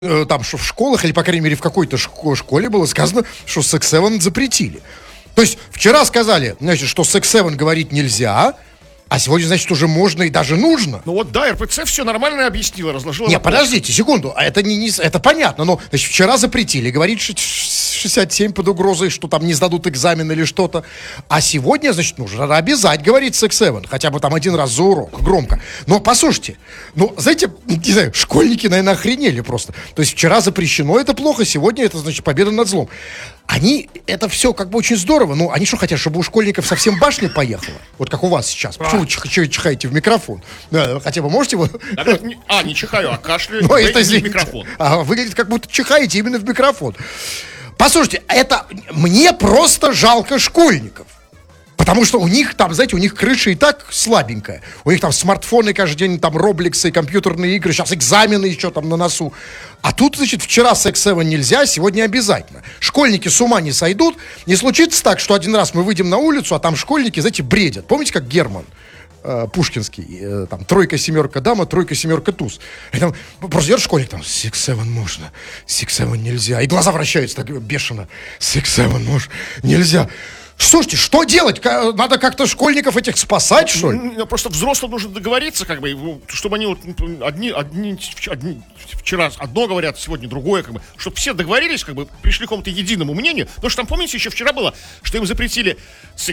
там, что в школах, или, по крайней мере, в какой-то школе было сказано, что Sex 7 запретили. То есть вчера сказали, значит, что Sex 7 говорить нельзя, а сегодня, значит, уже можно и даже нужно. Ну вот да, РПЦ все нормально объяснила, разложила. Не, подождите, секунду, это это понятно, но, значит, вчера запретили, говорит 67 под угрозой, что там не сдадут экзамен или что-то, а сегодня, значит, нужно обязать говорить Sex 7, хотя бы там один раз за урок, громко. Но, послушайте, ну, знаете, не знаю, школьники, наверное, охренели просто. То есть вчера запрещено, это плохо, сегодня это, значит, победа над злом. Они, это все как бы очень здорово, но они что хотят, чтобы у школьников совсем башня поехала? Вот как у вас сейчас. Почему вы чихаете в микрофон? Да, хотя бы можете его... Не чихаю, а кашляю, ну, это в микрофон. Выглядит, как будто чихаете именно в микрофон. Послушайте, это мне просто жалко школьников. Потому что у них там, знаете, у них крыша и так слабенькая. У них там смартфоны каждый день, там роблексы, компьютерные игры, сейчас экзамены еще там на носу. А тут, значит, вчера Sex 7 нельзя, сегодня обязательно. Школьники с ума не сойдут. Не случится так, что один раз мы выйдем на улицу, а там школьники, знаете, бредят. Помните, как Герман Пушкинский, там, тройка, семерка, дама, тройка, семерка, туз. И там просто идет школьник, там, Sex 7 можно, Sex 7 нельзя. И глаза вращаются так бешено. Sex 7 можно, нельзя. Слушайте, что делать? Надо как-то школьников этих спасать, что ли? Просто взрослым нужно договориться, как бы, чтобы они вот одни вчера одно говорят, сегодня другое, как бы, чтобы все договорились, как бы, пришли к какому-то единому мнению. Потому что там, помните, еще вчера было, что им запретили